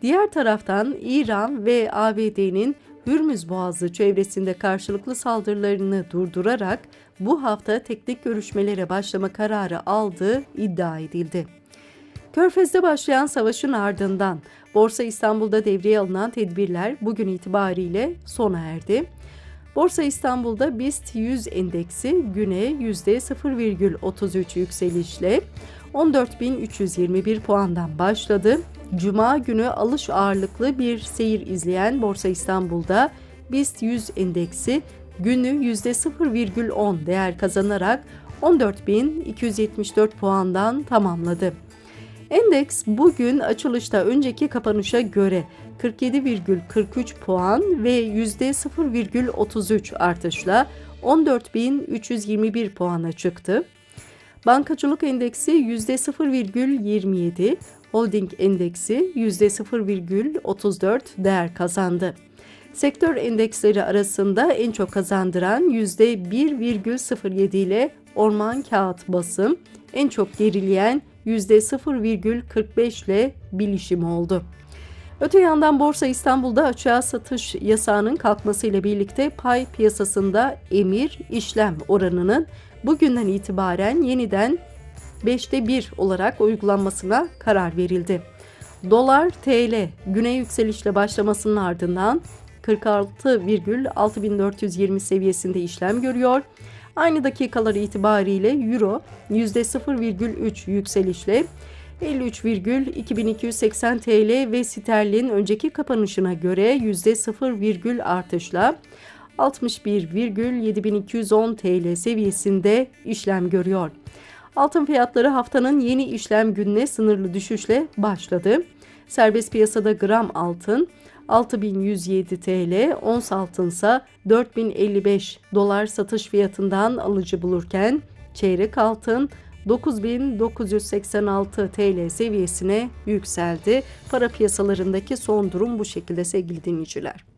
Diğer taraftan İran ve ABD'nin Hürmüz Boğazı çevresinde karşılıklı saldırılarını durdurarak bu hafta teknik görüşmelere başlama kararı aldığı iddia edildi. Körfez'de başlayan savaşın ardından Borsa İstanbul'da devreye alınan tedbirler bugün itibariyle sona erdi. Borsa İstanbul'da BIST 100 endeksi güne %0,33 yükselişle 14.321 puandan başladı. Cuma günü alış ağırlıklı bir seyir izleyen Borsa İstanbul'da BIST 100 endeksi günü %0,10 değer kazanarak 14.274 puandan tamamladı. Endeks bugün açılışta önceki kapanışa göre 47,43 puan ve %0,33 artışla 14.321 puana çıktı. Bankacılık endeksi %0,27, holding endeksi %0,34 değer kazandı. Sektör endeksleri arasında en çok kazandıran %1,07 ile orman kağıt basım, en çok gerileyen %0,45 ile bilişim oldu. Öte yandan Borsa İstanbul'da açığa satış yasağının kalkmasıyla birlikte pay piyasasında emir işlem oranının bugünden itibaren yeniden 5'te 1 olarak uygulanmasına karar verildi. Dolar TL güne yükselişle başlamasının ardından 46,6420 seviyesinde işlem görüyor. Aynı dakikalar itibariyle Euro %0,3 yükselişle 53,2280 TL ve sterlin önceki kapanışına göre %0, artışla 61,7210 TL seviyesinde işlem görüyor. Altın fiyatları haftanın yeni işlem gününe sınırlı düşüşle başladı. Serbest piyasada gram altın 6107 TL, ons altınsa 4055 dolar satış fiyatından alıcı bulurken çeyrek altın 9986 TL seviyesine yükseldi. Para piyasalarındaki son durum bu şekilde sevgili dinleyiciler.